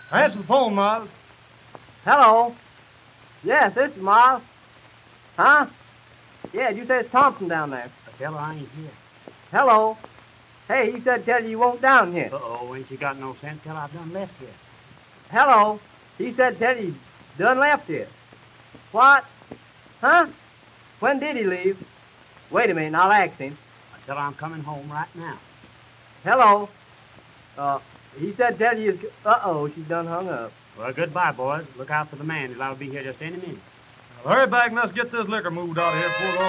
Answer the phone, Miles. Hello? Yes, this is Miles. Huh? Yeah, you said it's Thompson down there. Tell her I ain't here. Hello? Hey, he said tell you won't down here. Uh-oh, ain't you got no sense? Tell her I've done left here. Hello? He said tell you done left here. What? Huh? When did he leave? Wait a minute, I'll ask him. I tell her I'm coming home right now. Hello? He said tell you... Uh-oh, she's done hung up. Well, goodbye, boys. Look out for the man. He'll be here just any minute. Well, hurry back and let's get this liquor moved out of here before the